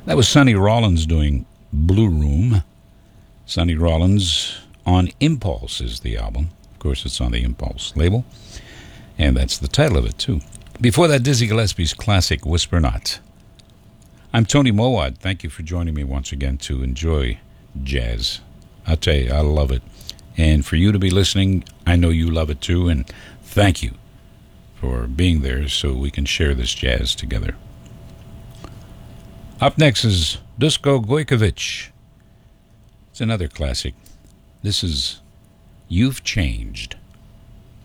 That was Sonny Rollins doing Blue Room. Sonny Rollins on Impulse is the album. Of course, it's on the Impulse label. And that's the title of it, too. Before that, Dizzy Gillespie's classic Whisper Not. I'm Tony Mowat. Thank you for joining me once again to enjoy jazz. I'll tell you, I love it. And for you to be listening, I know you love it too. And thank you for being there so we can share this jazz together. Up next is Dusko Gojkovic. It's another classic. This is You've Changed.